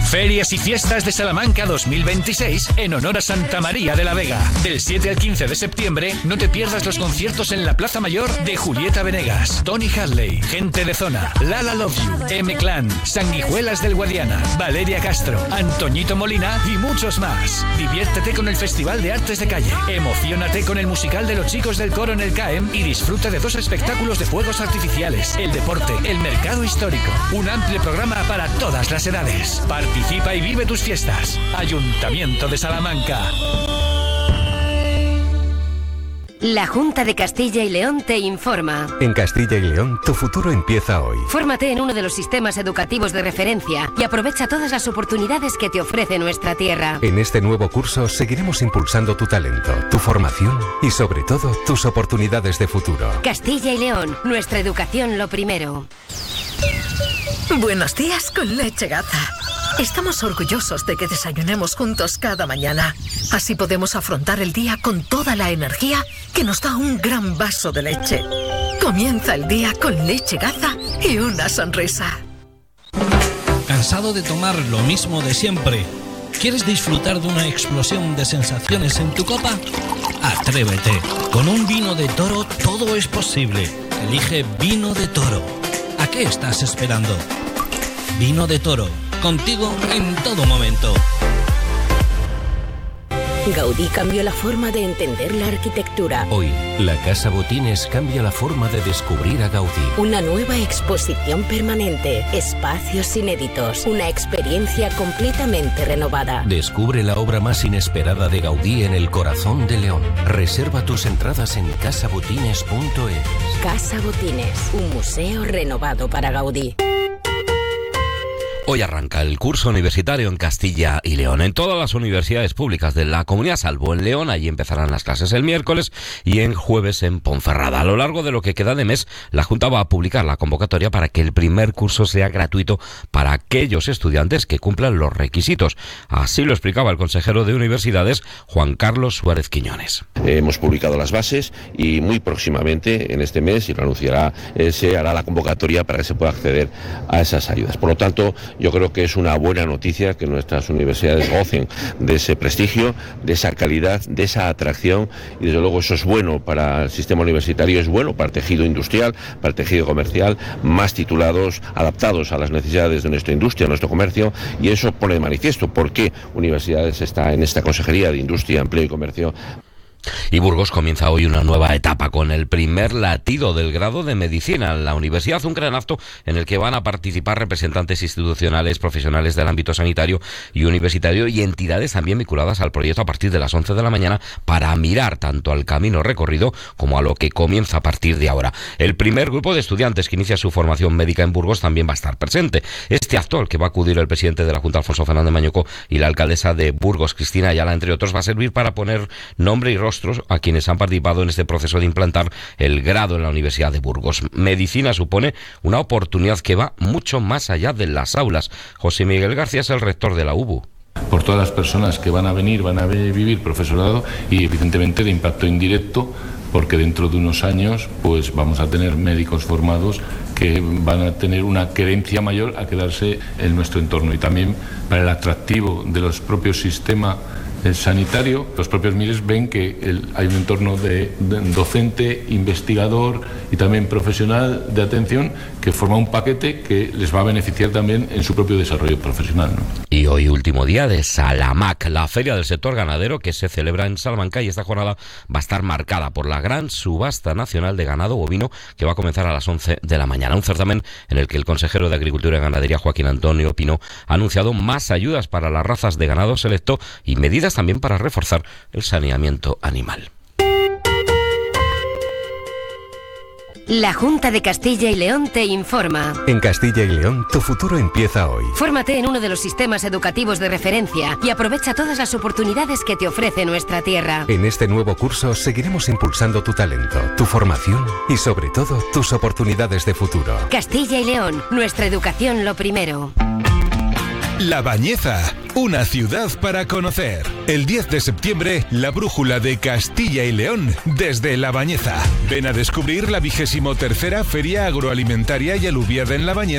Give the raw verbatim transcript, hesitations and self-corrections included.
Ferias y Fiestas de Salamanca dos mil veintiséis en honor a Santa María de la Vega. Del siete al quince de septiembre no te pierdas los conciertos en la Plaza Mayor de Julieta Venegas, Tony Hadley, Gente de Zona, Lala Love You, M-Clan, Sanguijuelas del Guadiana, Valeria Castro, Antoñito Molina y muchos más. Diviértete con el Festival de Artes de Calle, emociónate con el musical de los chicos del coro en el C A E M y disfruta de dos espectáculos de fuegos artificiales, el deporte, el mercado histórico. Un amplio programa para todas las edades. Participa y vive tus fiestas. Ayuntamiento de Salamanca. La Junta de Castilla y León te informa. En Castilla y León, tu futuro empieza hoy. Fórmate en uno de los sistemas educativos de referencia y aprovecha todas las oportunidades que te ofrece nuestra tierra. En este nuevo curso seguiremos impulsando tu talento, tu formación y sobre todo tus oportunidades de futuro. Castilla y León, nuestra educación lo primero. Buenos días con Leche Gaza. Estamos orgullosos de que desayunemos juntos cada mañana. Así podemos afrontar el día con toda la energía que nos da un gran vaso de leche. Comienza el día con Leche Gaza y una sonrisa. ¿Cansado de tomar lo mismo de siempre? ¿Quieres disfrutar de una explosión de sensaciones en tu copa? Atrévete. Con un vino de Toro todo es posible. Elige Vino de Toro. ¿A qué estás esperando? Vino de Toro. Contigo en todo momento. Gaudí cambió la forma de entender la arquitectura. Hoy, la Casa Botines cambia la forma de descubrir a Gaudí. Una nueva exposición permanente, espacios inéditos, una experiencia completamente renovada. Descubre la obra más inesperada de Gaudí en el corazón de León. Reserva tus entradas en casa botines punto es. Casa Botines, un museo renovado para Gaudí. Hoy arranca el curso universitario en Castilla y León. En todas las universidades públicas de la comunidad, salvo en León, allí empezarán las clases el miércoles y en jueves en Ponferrada. A lo largo de lo que queda de mes, la Junta va a publicar la convocatoria para que el primer curso sea gratuito para aquellos estudiantes que cumplan los requisitos. Así lo explicaba el consejero de Universidades, Juan Carlos Suárez Quiñones. Hemos publicado las bases y muy próximamente, en este mes, y lo anunciará, eh, se hará la convocatoria para que se pueda acceder a esas ayudas. Por lo tanto, yo creo que es una buena noticia que nuestras universidades gocen de ese prestigio, de esa calidad, de esa atracción, y desde luego eso es bueno para el sistema universitario, es bueno para el tejido industrial, para el tejido comercial, más titulados, adaptados a las necesidades de nuestra industria, nuestro comercio, y eso pone de manifiesto por qué Universidades está en esta Consejería de Industria, Empleo y Comercio. Y Burgos comienza hoy una nueva etapa con el primer latido del grado de Medicina en la universidad, un gran acto en el que van a participar representantes institucionales, profesionales del ámbito sanitario y universitario y entidades también vinculadas al proyecto a partir de las once de la mañana para mirar tanto al camino recorrido como a lo que comienza a partir de ahora. El primer grupo de estudiantes que inicia su formación médica en Burgos también va a estar presente. Este acto al que va a acudir el presidente de la Junta, Alfonso Fernández Mañuco, y la alcaldesa de Burgos, Cristina Ayala, entre otros, va a servir para poner nombre y rostro a quienes han participado en este proceso de implantar el grado en la Universidad de Burgos. Medicina supone una oportunidad que va mucho más allá de las aulas. José Miguel García es el rector de la U B U. Por todas las personas que van a venir, van a vivir profesorado y evidentemente de impacto indirecto, porque dentro de unos años pues vamos a tener médicos formados que van a tener una querencia mayor a quedarse en nuestro entorno, y también para el atractivo de los propios sistemas el sanitario. Los propios M I R E S ven que el, hay un entorno de, de docente, investigador y también profesional de atención que forma un paquete que les va a beneficiar también en su propio desarrollo profesional, ¿no? Y hoy último día de Salamac, la feria del sector ganadero que se celebra en Salamanca, y esta jornada va a estar marcada por la gran subasta nacional de ganado bovino que va a comenzar a las once de la mañana. Un certamen en el que el consejero de Agricultura y Ganadería, Joaquín Antonio Pino, ha anunciado más ayudas para las razas de ganado selecto y medidas también para reforzar el saneamiento animal. La Junta de Castilla y León te informa. En Castilla y León, tu futuro empieza hoy. Fórmate en uno de los sistemas educativos de referencia y aprovecha todas las oportunidades que te ofrece nuestra tierra. En este nuevo curso seguiremos impulsando tu talento, tu formación y sobre todo tus oportunidades de futuro. Castilla y León, nuestra educación lo primero. La Bañeza, una ciudad para conocer. El diez de septiembre, la brújula de Castilla y León desde La Bañeza. Ven a descubrir la vigésimo tercera Feria Agroalimentaria y Aluviada en La Bañeza